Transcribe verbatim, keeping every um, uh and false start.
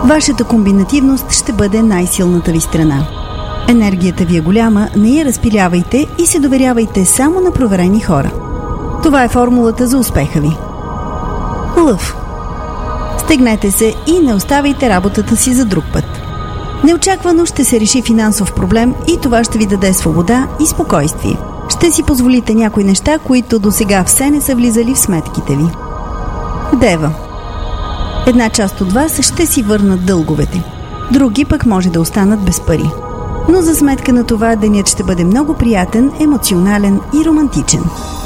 Вашата комбинативност ще бъде най-силната ви страна. Енергията ви е голяма, не я разпилявайте и се доверявайте само на проверени хора. Това е формулата за успеха ви. Лъв. Стегнете се и не оставяйте работата си за друг път. Неочаквано ще се реши финансов проблем и това ще ви даде свобода и спокойствие. Ще си позволите някои неща, които досега все не са влизали в сметките ви. Дева. Една част от вас ще си върнат дълговете. Други пък може да останат без пари. Но за сметка на това денят ще бъде много приятен, емоционален и романтичен.